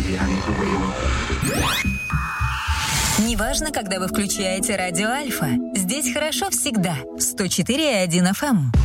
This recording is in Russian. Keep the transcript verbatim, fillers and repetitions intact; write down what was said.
Неважно, когда вы включаете радио Альфа. Здесь хорошо всегда. сто четыре и один эф эм.